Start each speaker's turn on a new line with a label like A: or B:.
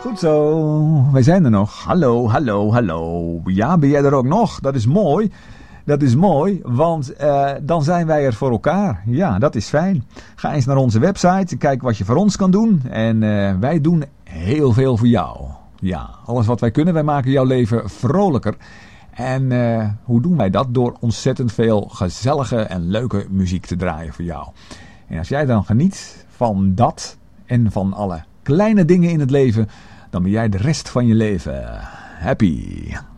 A: Goed zo, wij zijn er nog. Hallo, hallo, hallo. Ja, ben jij er ook nog? Dat is mooi. Dat is mooi, want dan zijn wij er voor elkaar. Ja, dat is fijn. Ga eens naar onze website, kijk wat je voor ons kan doen. En wij doen heel veel voor jou. Ja, alles wat wij kunnen, wij maken jouw leven vrolijker. En hoe doen wij dat? Door ontzettend veel gezellige en leuke muziek te draaien voor jou. En als jij dan geniet van dat en van alle kleine dingen in het leven, dan ben jij de rest van je leven happy.